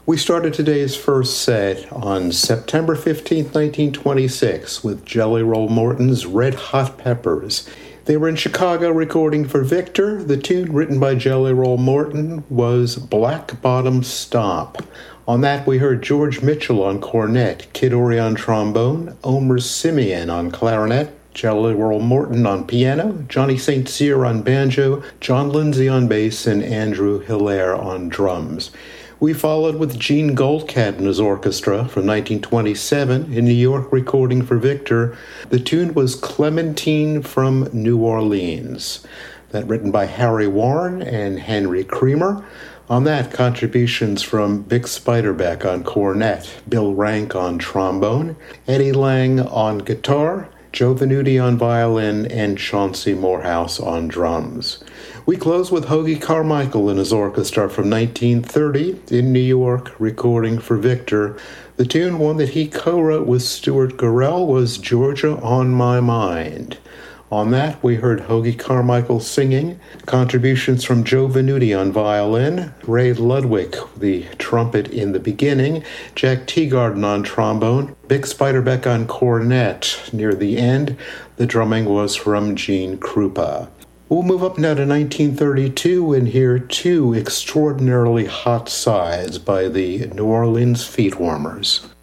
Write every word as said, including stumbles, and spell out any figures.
We started today's first set on September fifteenth, nineteen twenty-six, with Jelly Roll Morton's Red Hot Peppers. They were in Chicago recording for Victor. The tune written by Jelly Roll Morton was Black Bottom Stomp. On that, we heard George Mitchell on cornet, Kid Ory on trombone, Omer Simeon on clarinet, Jelly Roll Morton on piano, Johnny Saint Cyr on banjo, John Lindsay on bass, and Andrew Hilaire on drums. We followed with Gene Goldcat and his orchestra from nineteen twenty-seven in New York recording for Victor. The tune was Clementine from New Orleans. That written by Harry Warren and Henry Creamer. On that, contributions from Vic Spiderbeck on cornet, Bill Rank on trombone, Eddie Lang on guitar, Joe Venuti on violin, and Chauncey Morehouse on drums. We close with Hoagy Carmichael and his orchestra from nineteen thirty in New York, recording for Victor. The tune, one that he co-wrote with Stuart Gorell, was Georgia on My Mind. On that, we heard Hoagy Carmichael singing, contributions from Joe Venuti on violin, Ray Ludwig, the trumpet in the beginning, Jack Teagarden on trombone, Vic Spiderbeck on cornet. Near the end, the drumming was from Gene Krupa. We'll move up now to nineteen thirty-two and hear two extraordinarily hot sides by the New Orleans Feet Warmers.